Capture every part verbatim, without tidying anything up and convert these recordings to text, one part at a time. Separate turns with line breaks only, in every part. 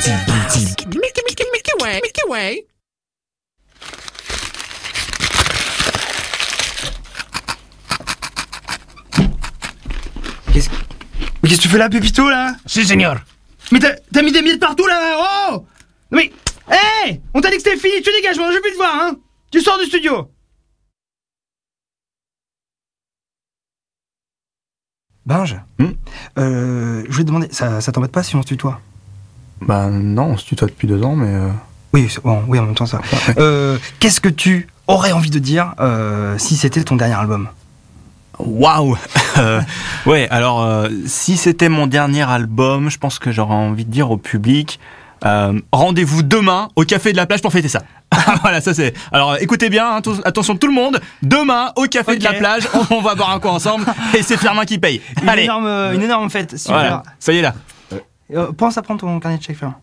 Mickey, Mickey, Mickey way, Mickey way.
Qu'est-ce que... Mais qu'est-ce que tu fais là, Pépito, là?
Si, señor.
Mais t'as, t'as mis des miettes partout, là! Oh! Non mais... Hé hey, on t'a dit que c'était fini, tu dégages, moi, je veux plus te voir, hein! Tu sors du studio! Binge,
hmm
euh, je voulais te demander, ça, ça t'embête pas si on se tutoie?
Bah non, on se tutoie depuis deux ans, mais... Euh...
Oui, bon, oui, en même temps, ça.
Ouais.
Euh, qu'est-ce que tu aurais envie de dire euh, si c'était ton dernier album?
Waouh. euh, Ouais, alors, euh, si c'était mon dernier album, je pense que j'aurais envie de dire au public... Euh, rendez-vous demain au Café de la Plage pour fêter ça. Voilà, ça c'est. Alors écoutez bien, hein, tous, attention tout le monde. Demain au Café
okay.
de la Plage, on, on va boire un coup ensemble et c'est Firmin qui paye.
Une
Allez,
énorme, une énorme fête. Super.
Voilà, ça y est là.
Euh, pense à prendre ton carnet de chèques, Firmin.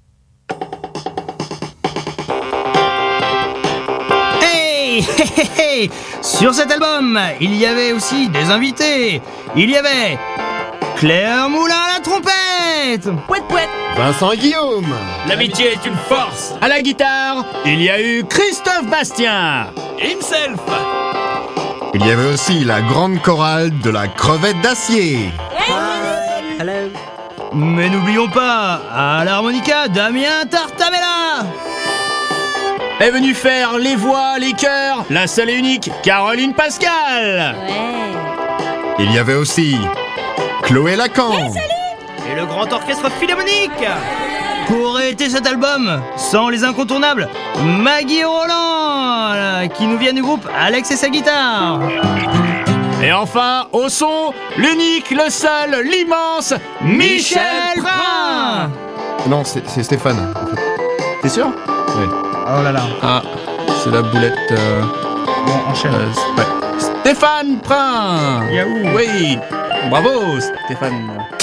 Hey, hey, hey, hey. Sur cet album, il y avait aussi des invités. Il y avait Claire Moulin à la trompette.
Pouet, pouet.
Vincent Guillaume.
L'amitié est une force.
À la guitare, il y a eu Christophe Bastien.
Himself.
Il y avait aussi la grande chorale de la crevette d'acier.
Hello. Mais n'oublions pas, à l'harmonica, Damien Tartamella. Est venu faire les voix, les chœurs, la seule et unique Caroline Pascal.
Ouais.
Il y avait aussi Chloé Lacan.
Hey, salut.
Et le grand orchestre philharmonique. Qu'aurait été cet album sans les incontournables Maggie Roland, qui nous vient du groupe Alex et sa guitare. Et enfin, au son, l'unique, le seul, l'immense Michel Brun.
Non, c'est, c'est Stéphane. En fait.
T'es sûr?
Oui.
Oh là là.
Ah, c'est la boulette. Euh...
Bon, enchaîne.
Euh, ouais. Stéphane Brun.
Yahoo.
Oui, bravo Stéphane.